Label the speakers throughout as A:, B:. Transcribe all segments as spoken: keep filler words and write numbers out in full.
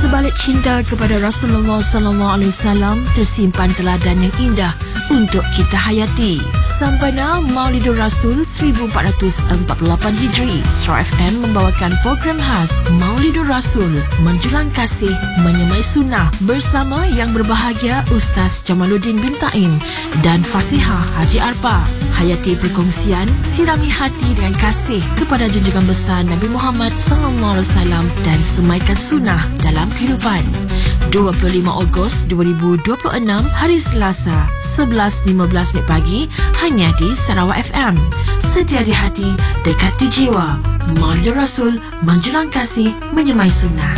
A: Sebalik cinta kepada Rasulullah sallallahu alaihi wasallam tersimpan teladan yang indah untuk kita hayati. Sempena Maulidur Rasul seribu empat ratus empat puluh lapan Hijri, Surah F M membawakan program khas Maulidur Rasul Menjulang Kasih Menyemai Sunnah bersama yang berbahagia Ustaz Jamaluddin bin Taim dan Fasihah Haji Arpa. Hayati perkongsian, sirami hati dengan kasih kepada junjungan besar Nabi Muhammad sallallahu alaihi wasallam dan semaikan sunnah dalam kehidupan. dua puluh lima Ogos dua ribu dua puluh enam, hari Selasa, sebelas lima belas minit pagi, hanya di Sarawak F M. Setia di hati, dekat di jiwa. Maulidur Rasul Menjulang Kasih Menyemai Sunnah.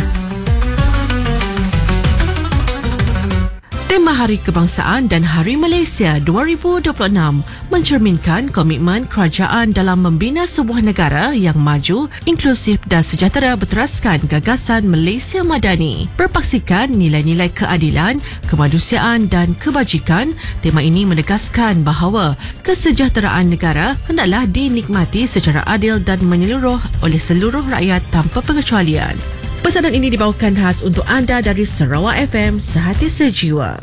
A: Tema Hari Kebangsaan dan Hari Malaysia dua ribu dua puluh enam mencerminkan komitmen kerajaan dalam membina sebuah negara yang maju, inklusif dan sejahtera berteraskan gagasan Malaysia Madani. Berpaksikan nilai-nilai keadilan, kemanusiaan dan kebajikan, tema ini menegaskan bahawa kesejahteraan negara hendaklah dinikmati secara adil dan menyeluruh oleh seluruh rakyat tanpa pengecualian. Pesanan ini dibawakan khas untuk anda dari Sarawak F M, Sehati Sejiwa.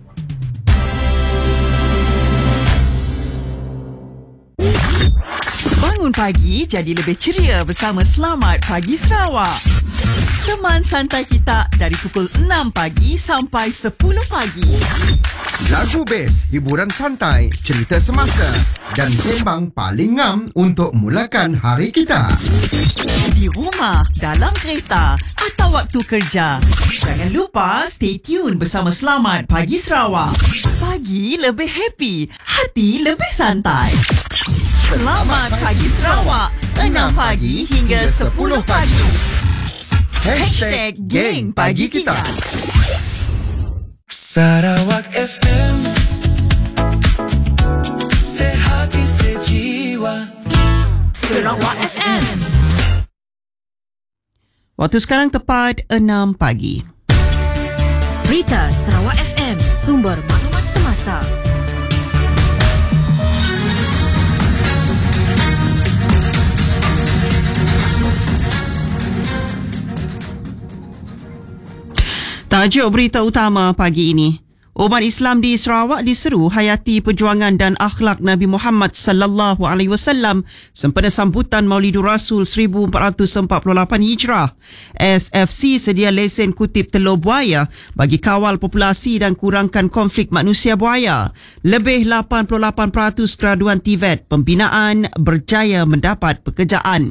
B: Bangun pagi jadi lebih ceria bersama Selamat Pagi Sarawak. Teman santai kita dari pukul enam pagi sampai sepuluh pagi.
C: Lagu best, hiburan santai, cerita semasa dan sembang paling ngam untuk mulakan hari kita.
B: Di rumah, dalam kereta atau waktu kerja. Jangan lupa stay tune bersama Selamat Pagi Sarawak. Pagi lebih happy, hati lebih santai. Selamat Pagi Sarawak, enam pagi hingga sepuluh pagi.
C: Hashtag Geng Pagi Kita.
D: Sarawak F M, Sehati Sejiwa.
A: Sarawak F M.
B: Waktu sekarang tepat enam pagi.
A: Berita Sarawak F M, sumber maklumat semasa.
B: Tajuk berita utama pagi ini. Umat Islam di Sarawak diseru hayati perjuangan dan akhlak Nabi Muhammad sallallahu alaihi wasallam sempena sambutan Maulidur Rasul seribu empat ratus empat puluh lapan Hijrah. S F C sedia lesen kutip telur buaya bagi kawal populasi dan kurangkan konflik manusia buaya. Lebih lapan puluh lapan peratus graduan T V E T pembinaan berjaya mendapat pekerjaan.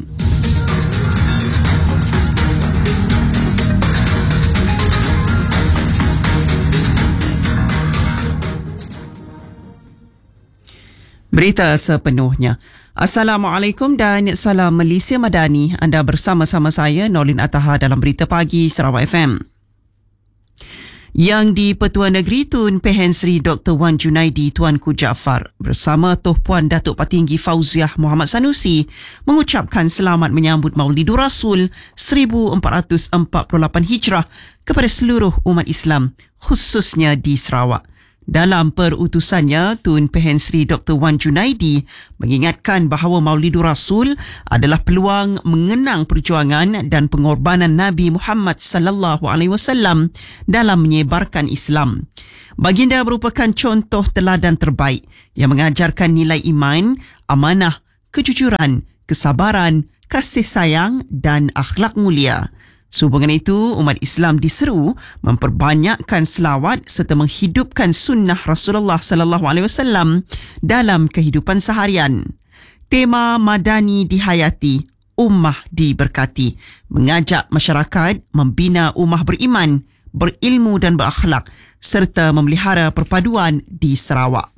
B: Berita sepenuhnya. Assalamualaikum dan salam Malaysia Madani. Anda bersama-sama saya, Nolin Ataha dalam Berita Pagi Sarawak F M. Yang di-Pertuan Negeri Tun Pehen Sri Doktor Wan Junaidi Tuanku Jaafar bersama Toh Puan Datuk Patinggi Fauziah Muhammad Sanusi mengucapkan selamat menyambut Maulidur Rasul seribu empat ratus empat puluh lapan Hijrah kepada seluruh umat Islam, khususnya di Sarawak. Dalam perutusannya, Tun Pehen Sri Doktor Wan Junaidi mengingatkan bahawa Maulidur Rasul adalah peluang mengenang perjuangan dan pengorbanan Nabi Muhammad sallallahu alaihi wasallam dalam menyebarkan Islam. Baginda merupakan contoh teladan terbaik yang mengajarkan nilai iman, amanah, kejujuran, kesabaran, kasih sayang dan akhlak mulia. Sehubungan itu, umat Islam diseru memperbanyakkan selawat serta menghidupkan sunnah Rasulullah sallallahu alaihi wasallam dalam kehidupan seharian. Tema Madani dihayati, ummah diberkati, mengajak masyarakat membina ummah beriman, berilmu dan berakhlak serta memelihara perpaduan di Sarawak.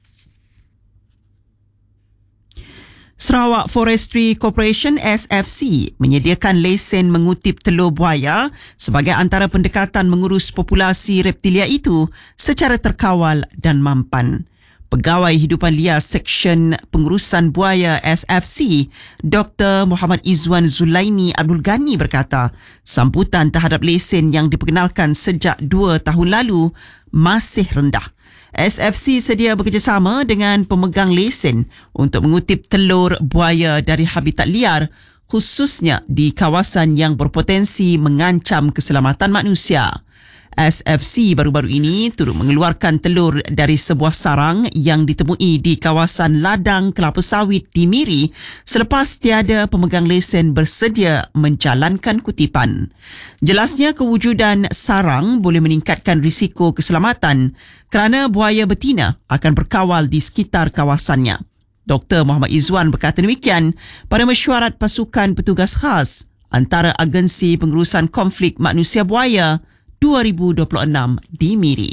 B: Sarawak Forestry Corporation S F C menyediakan lesen mengutip telur buaya sebagai antara pendekatan mengurus populasi reptilia itu secara terkawal dan mampan. Pegawai Hidupan Liar Seksyen Pengurusan Buaya S F C, Doktor Muhammad Izwan Zulaini Abdul Ghani berkata, sambutan terhadap lesen yang diperkenalkan sejak dua tahun lalu masih rendah. S F C sedia bekerjasama dengan pemegang lesen untuk mengutip telur buaya dari habitat liar khususnya di kawasan yang berpotensi mengancam keselamatan manusia. S F C baru-baru ini turut mengeluarkan telur dari sebuah sarang yang ditemui di kawasan ladang kelapa sawit di Miri selepas tiada pemegang lesen bersedia menjalankan kutipan. Jelasnya kewujudan sarang boleh meningkatkan risiko keselamatan kerana buaya betina akan berkawal di sekitar kawasannya. Doktor Muhammad Izzuan berkata demikian pada mesyuarat pasukan petugas khas antara Agensi Pengurusan Konflik Manusia Buaya dua ribu dua puluh enam di Miri.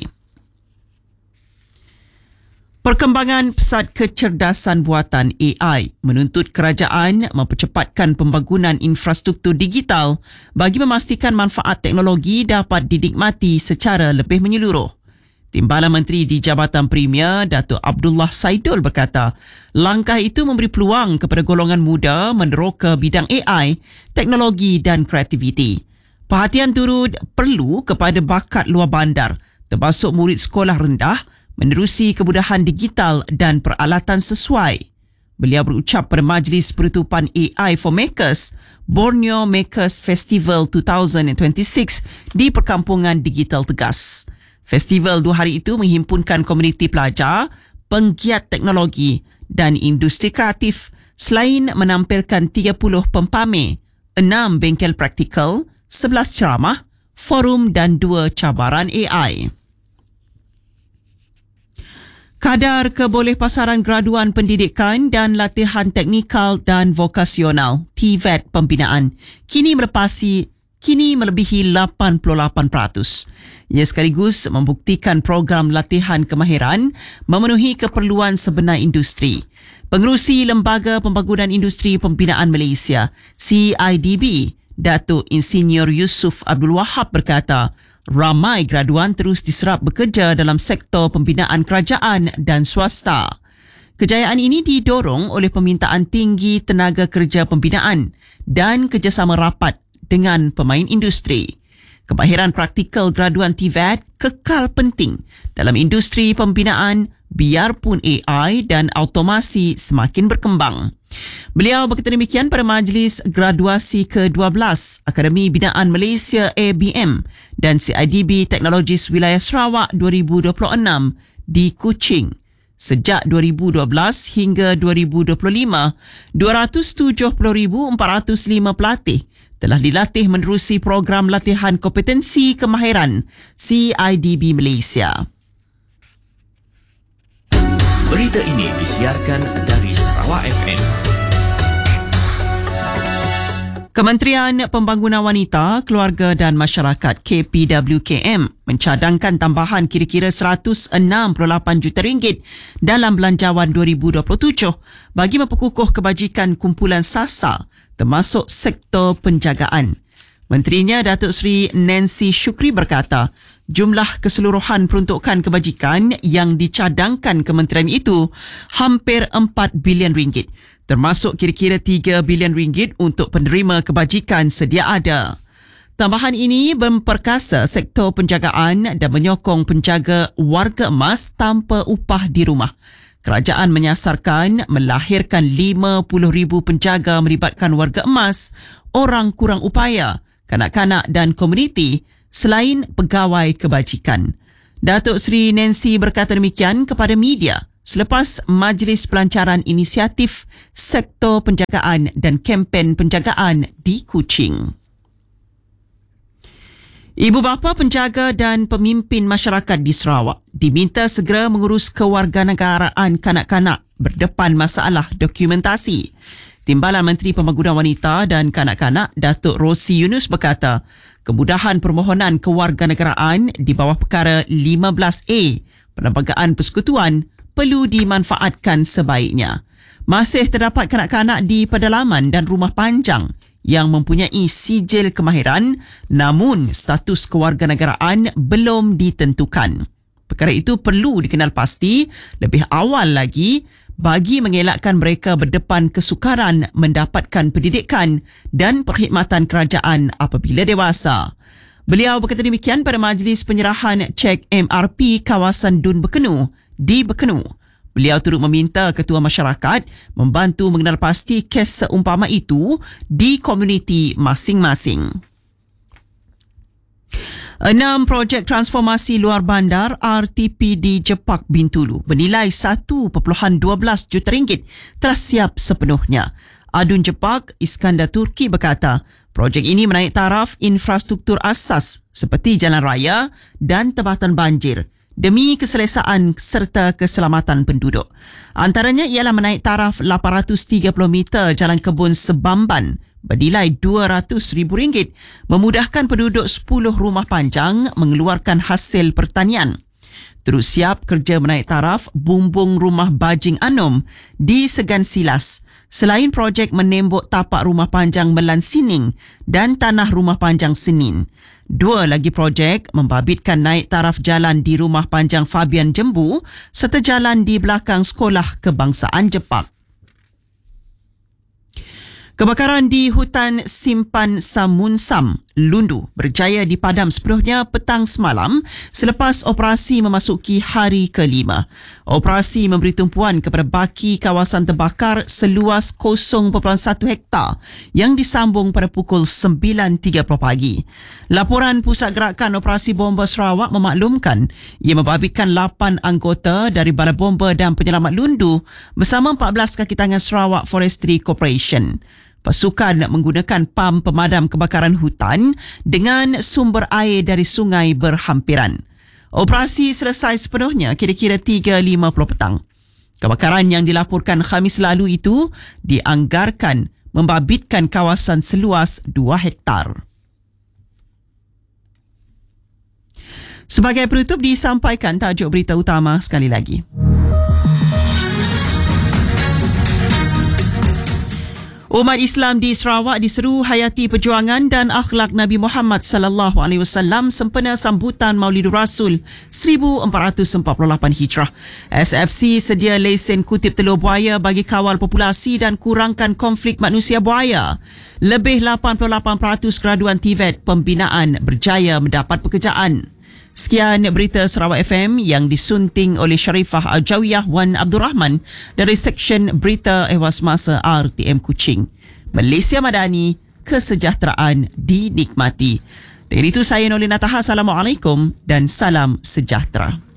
B: Perkembangan pesat kecerdasan buatan A I menuntut kerajaan mempercepatkan pembangunan infrastruktur digital bagi memastikan manfaat teknologi dapat dinikmati secara lebih menyeluruh. Timbalan Menteri di Jabatan Premier, Datuk Abdullah Saidul berkata, langkah itu memberi peluang kepada golongan muda meneroka bidang A I, teknologi dan kreativiti. Perhatian turut perlu kepada bakat luar bandar, termasuk murid sekolah rendah, menerusi kemudahan digital dan peralatan sesuai. Beliau berucap pada Majlis Penutupan A I for Makers, Borneo Makers Festival dua ribu dua puluh enam di Perkampungan Digital Tegas. Festival dua hari itu menghimpunkan komuniti pelajar, penggiat teknologi dan industri kreatif selain menampilkan tiga puluh pempamer, enam bengkel praktikal, sebelas ceramah, forum dan dua cabaran A I. Kadar kebolehpasaran graduan pendidikan dan latihan teknikal dan vokasional T V E T pembinaan kini melepasi kini melebihi lapan puluh lapan peratus. Ia sekaligus membuktikan program latihan kemahiran memenuhi keperluan sebenar industri. Pengerusi Lembaga Pembangunan Industri Pembinaan Malaysia, C I D B, Datuk Insinyur Yusof Abdul Wahab berkata, ramai graduan terus diserap bekerja dalam sektor pembinaan kerajaan dan swasta. Kejayaan ini didorong oleh permintaan tinggi tenaga kerja pembinaan dan kerjasama rapat dengan pemain industri. Kemahiran praktikal graduan T V E T kekal penting dalam industri pembinaan biarpun A I dan automasi semakin berkembang. Beliau berkata demikian pada majlis graduasi ke dua belas Akademi Binaan Malaysia A B M dan C I D B Teknologis Wilayah Sarawak dua ribu dua puluh enam di Kuching. Sejak dua ribu dua belas hingga dua ribu dua puluh lima, dua ratus tujuh puluh ribu empat ratus lima pelatih telah dilatih menerusi program latihan kompetensi kemahiran C I D B Malaysia.
E: Berita ini disiarkan dari Sarawak F M.
B: Kementerian Pembangunan Wanita, Keluarga dan Masyarakat K P W K M mencadangkan tambahan kira-kira seratus enam puluh lapan juta ringgit dalam belanjawan dua ribu dua puluh tujuh bagi memperkukuh kebajikan kumpulan SASA termasuk sektor penjagaan. Menterinya Datuk Seri Nancy Shukri berkata, jumlah keseluruhan peruntukan kebajikan yang dicadangkan kementerian itu hampir empat bilion ringgit, termasuk kira-kira tiga bilion ringgit untuk penerima kebajikan sedia ada. Tambahan ini memperkasa sektor penjagaan dan menyokong penjaga warga emas tanpa upah di rumah. Kerajaan menyasarkan melahirkan lima puluh ribu penjaga melibatkan warga emas, orang kurang upaya, kanak-kanak dan komuniti selain pegawai kebajikan. Datuk Seri Nancy berkata demikian kepada media selepas Majlis Pelancaran Inisiatif Sektor Penjagaan dan Kempen Penjagaan di Kuching. Ibu bapa penjaga dan pemimpin masyarakat di Sarawak diminta segera mengurus kewarganegaraan kanak-kanak berdepan masalah dokumentasi. Timbalan Menteri Pembangunan Wanita dan Kanak-kanak Datuk Rosi Yunus berkata, kemudahan permohonan kewarganegaraan di bawah perkara lima belas A Perlembagaan Persekutuan perlu dimanfaatkan sebaiknya. Masih terdapat kanak-kanak di pedalaman dan rumah panjang yang mempunyai sijil kemahiran namun status kewarganegaraan belum ditentukan. Perkara itu perlu dikenal pasti lebih awal lagi bagi mengelakkan mereka berdepan kesukaran mendapatkan pendidikan dan perkhidmatan kerajaan apabila dewasa. Beliau berkata demikian pada majlis penyerahan cek M R P kawasan Dun Bekenu di Bekenu Beliau turut meminta ketua masyarakat membantu mengenal pasti kes seumpama itu di komuniti masing-masing. Enam projek transformasi luar bandar R T P di Jepak Bintulu bernilai satu perpuluhan dua belas juta ringgit telah siap sepenuhnya. Adun Jepak, Iskandar Turki berkata, projek ini menaik taraf infrastruktur asas seperti jalan raya dan tempatan banjir demi keselesaan serta keselamatan penduduk. Antaranya ialah menaik taraf lapan ratus tiga puluh meter jalan kebun Sebamban bernilai dua ratus ribu ringgit, memudahkan penduduk sepuluh rumah panjang mengeluarkan hasil pertanian. Terus siap kerja menaik taraf bumbung rumah Bajing Anom di Segan Silas. Selain projek menembok tapak rumah panjang Melan Sining dan tanah rumah panjang Senin. Dua lagi projek membabitkan naik taraf jalan di rumah panjang Fabian Jembu serta jalan di belakang Sekolah Kebangsaan Jepak. Kebakaran di hutan Simpan Samunsam, Lundu berjaya dipadam sepenuhnya petang semalam selepas operasi memasuki hari kelima. Operasi memberi tumpuan kepada baki kawasan terbakar seluas kosong perpuluhan satu hektar yang disambung pada pukul sembilan tiga puluh pagi. Laporan Pusat Gerakan Operasi Bomba Sarawak memaklumkan ia membabitkan lapan anggota dari Bala Bomba dan Penyelamat Lundu bersama empat belas kaki tangan Sarawak Forestry Corporation. Pasukan menggunakan pam pemadam kebakaran hutan dengan sumber air dari sungai berhampiran. Operasi selesai sepenuhnya kira-kira tiga lima puluh petang. Kebakaran yang dilaporkan Khamis lalu itu dianggarkan membabitkan kawasan seluas dua hektar. Sebagai penutup disampaikan tajuk berita utama sekali lagi. Umat Islam di Sarawak diseru hayati perjuangan dan akhlak Nabi Muhammad sallallahu alaihi wasallam sempena sambutan Maulidur Rasul seribu empat ratus empat puluh lapan Hijrah. S F C sedia lesen kutip telur buaya bagi kawal populasi dan kurangkan konflik manusia buaya. Lebih lapan puluh lapan peratus graduan T V E T pembinaan berjaya mendapat pekerjaan. Sekian berita Sarawak F M yang disunting oleh Sharifah Al-Jawiyah Wan Abdul Rahman dari Seksyen Berita Ehwas Masa R T M Kuching. Malaysia Madani, kesejahteraan dinikmati. Dengan itu saya Nolin Ataha, Assalamualaikum dan salam sejahtera.